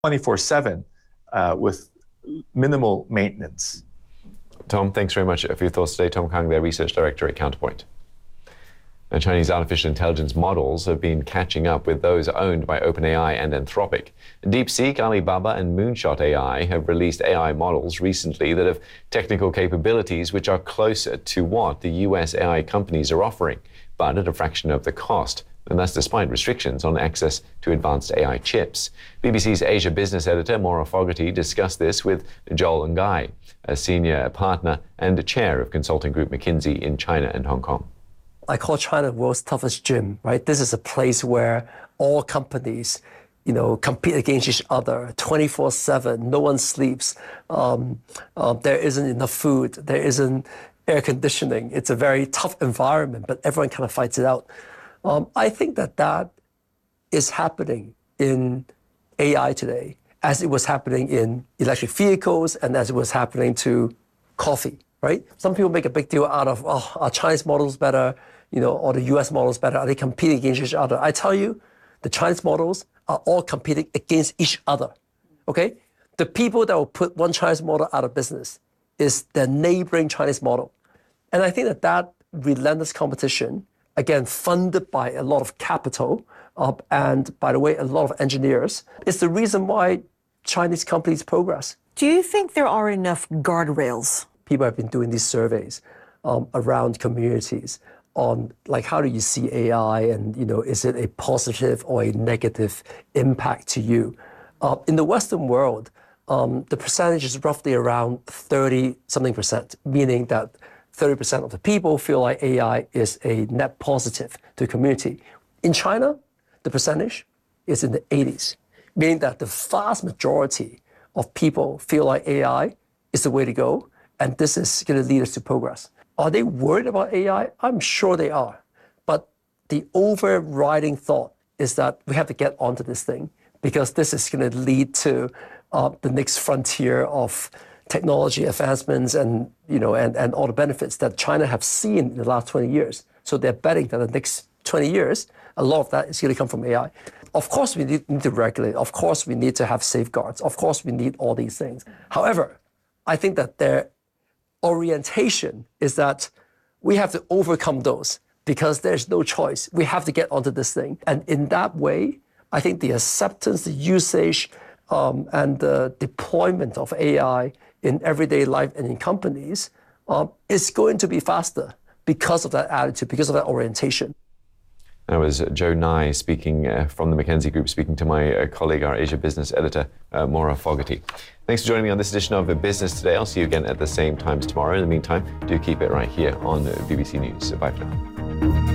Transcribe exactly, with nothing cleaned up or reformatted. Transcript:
twenty-four seven uh, with minimal maintenance. Tom, thanks very much for your thoughts today. Tom Kang, their Research Director at Counterpoint. Now, Chinese artificial intelligence models have been catching up with those owned by OpenAI and Anthropic. DeepSeek, Alibaba, and Moonshot A I have released A I models recently that have technical capabilities which are closer to what the U S A I companies are offering, but at a fraction of the cost. And that's despite restrictions on access to advanced A I chips. B B C's Asia business editor Maura Fogarty discussed this with Joel Ngai, a senior partner and chair of consulting group McKinsey in China and Hong Kong. I call China the world's toughest gym, right? This is a place where all companies, you know, compete against each other twenty-four seven. No one sleeps. Um, uh, there isn't enough food. There isn't air conditioning. It's a very tough environment, but everyone kind of fights it out. Um, I think that that is happening in A I today, as it was happening in electric vehicles and as it was happening to coffee, right? Some people make a big deal out of, oh, are Chinese models better, you know, or the U S models better? Are they competing against each other? I tell you, the Chinese models are all competing against each other, okay? The people that will put one Chinese model out of business is the neighboring Chinese model. And I think that that relentless competition, again, funded by a lot of capital, uh, and by the way, a lot of engineers, is the reason why Chinese companies progress. Do you think there are enough guardrails? People have been doing these surveys um, around communities on, like, how do you see A I, and, you know, is it a positive or a negative impact to you? Uh, in the Western world, um, the percentage is roughly around thirty something percent, meaning that thirty percent of the people feel like A I is a net positive to the community. In China, the percentage is in the eighties, meaning that the vast majority of people feel like A I is the way to go, and this is going to lead us to progress. Are they worried about A I? I'm sure they are. But the overriding thought is that we have to get onto this thing, because this is going to lead to uh, the next frontier of technology advancements and, you know, and, and all the benefits that China have seen in the last twenty years. So they're betting that the next twenty years, a lot of that is going to come from A I. Of course, we need, need to regulate. Of course, we need to have safeguards. Of course, we need all these things. However, I think that their orientation is that we have to overcome those, because there's no choice. We have to get onto this thing. And in that way, I think the acceptance, the usage, um, and the deployment of A I in everyday life and in companies uh, is going to be faster because of that attitude, because of that orientation. That was Joe Nye speaking uh, from the McKinsey Group, speaking to my uh, colleague, our Asia business editor, uh, Maura Fogarty. Thanks for joining me on this edition of Business Today. I'll see you again at the same time tomorrow. In the meantime, do keep it right here on B B C News. Bye for now.